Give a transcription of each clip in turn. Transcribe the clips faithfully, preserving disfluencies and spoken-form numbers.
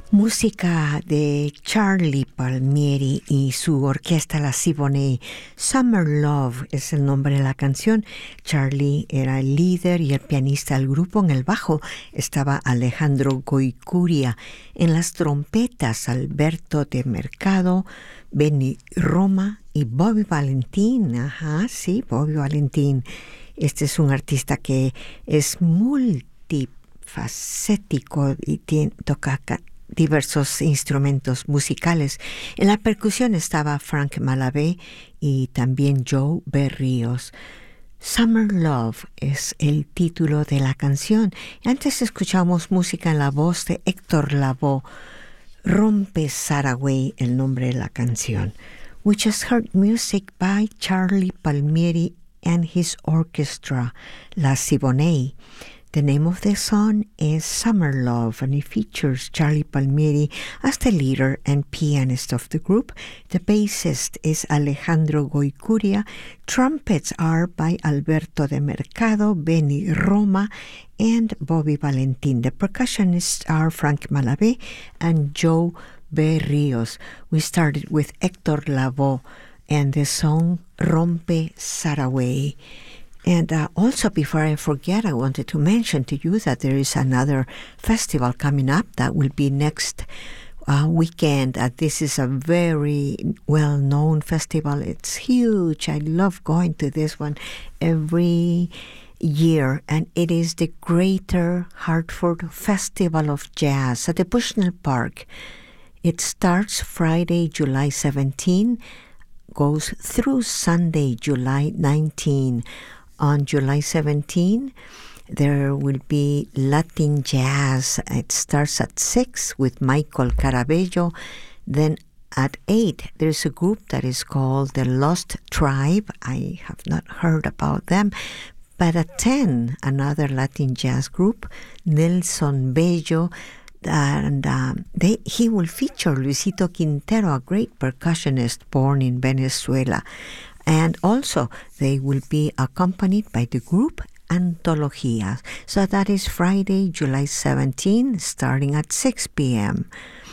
Música de Charlie Palmieri y su orquesta La Siboney. Summer Love es el nombre de la canción. Charlie era el líder y el pianista del grupo. En el bajo estaba Alejandro Goicuria. En las trompetas, Alberto de Mercado, Benny Roma y Bobby Valentín. Ajá, sí, Bobby Valentín. Este es un artista que es multifacético y tiene, toca diversos instrumentos musicales. En la percusión estaba Frank Malavé y también Joe Berríos. Summer Love es el título de la canción. Antes escuchamos música en la voz de Héctor Lavoe. Rompe Saragüey, el nombre de la canción. We just heard music by Charlie Palmieri and his orchestra, La Siboney. The name of the song is Summer Love, and it features Charlie Palmieri as the leader and pianist of the group. The bassist is Alejandro Goicuria. Trumpets are by Alberto de Mercado, Benny Roma, and Bobby Valentín. The percussionists are Frank Malavé and Joe Berríos. We started with Héctor Lavoe and the song Rompe Saragüey. And uh, also, before I forget, I wanted to mention to you that there is another festival coming up that will be next uh, weekend. Uh, this is a very well-known festival. It's huge. I love going to this one every year. And it is the Greater Hartford Festival of Jazz at the Bushnell Park. It starts Friday, July seventeenth, goes through Sunday, July nineteenth. On July seventeenth, there will be Latin Jazz. It starts at six with Michael Carabello. Then at eight, there's a group that is called the Lost Tribe. I have not heard about them. But at ten, another Latin Jazz group, Nelson Bello. And um, they, he will feature Luisito Quintero, a great percussionist born in Venezuela. And also, they will be accompanied by the group Antología. So that is Friday, July seventeenth, starting at six p.m.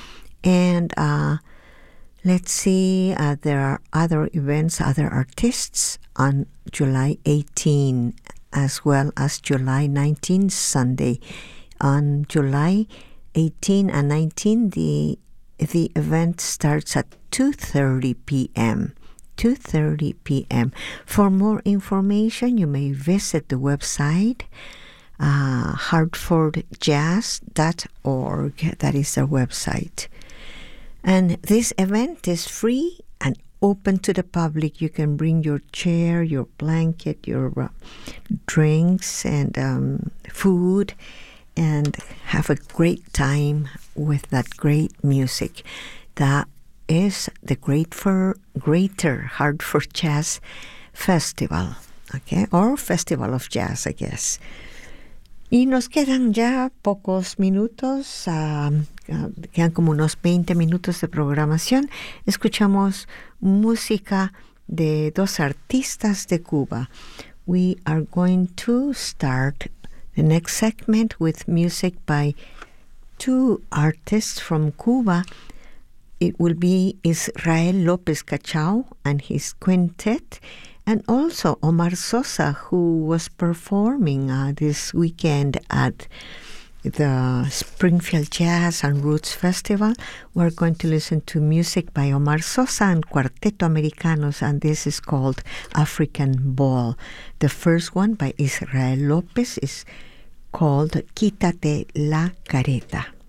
And uh, let's see, uh, there are other events, other artists on July eighteenth, as well as July nineteenth, Sunday. On July eighteenth and nineteenth, the, the event starts at two thirty p.m. two thirty p.m. For more information, you may visit the website, uh, hartford jazz dot org. That is their website. And this event is free and open to the public. You can bring your chair, your blanket, your uh, drinks, and um, food, and have a great time with that great music. That is the Great for Greater Hartford Jazz Festival, okay, or Festival of Jazz, I guess. Y nos quedan ya pocos minutos, uh, uh, quedan como unos veinte minutos de programación. Escuchamos música de dos artistas de Cuba. We are going to start the next segment with music by two artists from Cuba. It will be Israel López Cachao and his quintet, and also Omar Sosa, who was performing uh, this weekend at the Springfield Jazz and Roots Festival. We're going to listen to music by Omar Sosa and Cuarteto Americanos, and this is called African Ball. The first one by Israel López is called Quítate la Careta.